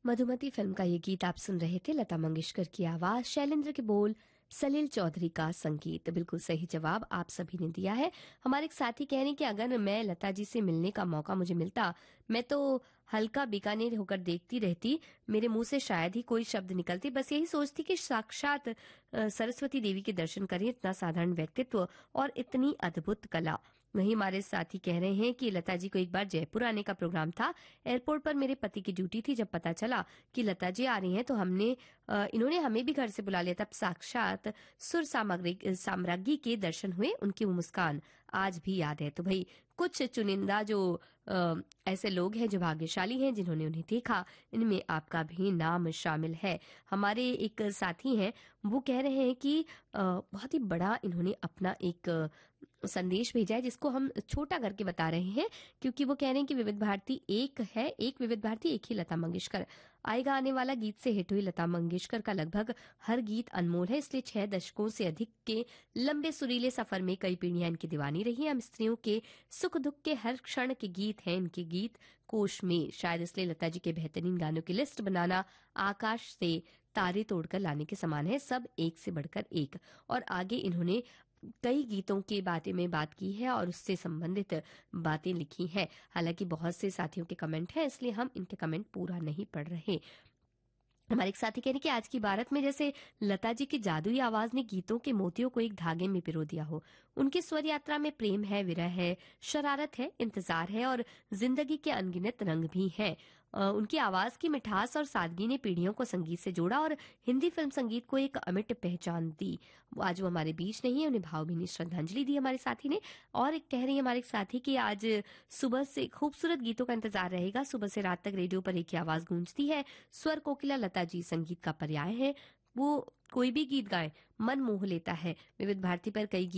Madhumati film का ये गीत आप सुन रहे थे। लता मंगेशकर की आवाज, शैलेंद्र के बोल, सलील चौधरी का संगीत। बिल्कुल सही जवाब आप सभी ने दिया है। हमारे एक साथी कह रहे हैं कि अगर मैं लता जी से मिलने का मौका मुझे मिलता, मैं तो हल्का बीकानेर होकर देखती रहती, मेरे मुंह से शायद ही कोई शब्द निकलते, बस यही सोचती कि साक्षात सरस्वती देवी के दर्शन करें। इतना साधारण व्यक्तित्व और इतनी अद्भुत कला। वहीं हमारे साथी कह रहे हैं कि लता जी को एक बार जयपुर आने का प्रोग्राम था। एयरपोर्ट पर मेरे पति की ड्यूटी थी। जब पता चला कि लता जी आ रही हैं तो इन्होंने हमें भी घर से बुला लिया। तब साक्षात सुर साम्राज्ञी के दर्शन हुए। उनकी वो मुस्कान आज भी याद है। तो भाई कुछ चुनिंदा जो ऐसे लोग हैं जो भाग्यशाली हैं जिन्होंने उन्हें देखा, इनमें आपका भी नाम शामिल है। हमारे एक साथी हैं, वो कह रहे हैं कि बहुत ही बड़ा इन्होंने अपना एक संदेश भेजा है, जिसको हम छोटा करके बता रहे हैं, क्योंकि वो कह रहे हैं कि विविध भारती एक है, एक विविध भारती एक ही लता मंगेशकर। आएगा आने वाला गीत से हिट हुई लता मंगेशकर का लगभग हर गीत अनमोल है, इसलिए 6 दशकों से अधिक के लंबे सुरीले सफर में कई पीढ़ियां इनकी दीवानी रही हैं। हम स्त्रियों के सुख दुख के हर क्षण के गीत हैं इनके गीत कोश में। शायद इसलिए लता जी के बेहतरीन गानों की लिस्ट बनाना आकाश से तारे तोड़कर लाने के समान है, सब एक से बढ़कर एक। और आगे इन्होंने कई गीतों के बारे में बात की है और उससे संबंधित बातें लिखी हैं। हालांकि बहुत से साथियों के कमेंट हैं, इसलिए हम इनके कमेंट पूरा नहीं पढ़ रहे। हमारे एक साथी कह रहे कि आज की भारत में जैसे लता जी की जादुई आवाज ने गीतों के मोतियों को एक धागे में पिरो दिया हो। उनकी स्वर यात्रा में प्रेम है, विरह है, शरारत है, इंतजार है और जिंदगी के अनगिनत रंग भी हैं। उनकी आवाज की मिठास और सादगी ने पीढ़ियों को संगीत से जोड़ा और हिंदी फिल्म संगीत को एक अमिट पहचान दी। आज वो हमारे बीच नहीं है, उन्हें भावभीनी श्रद्धांजलि दी हमारे साथी ने। और एक कह रही है हमारे एक साथी कि आज सुबह से खूबसूरत गीतों का इंतजार रहेगा। सुबह से रात तक रेडियो पर एक ही आवाज गूंजती है, स्वर कोकिला लता जी संगीत का पर्याय है। वो कोई भी गीत गाएं मन मोह लेता है। विविध भारती पर कई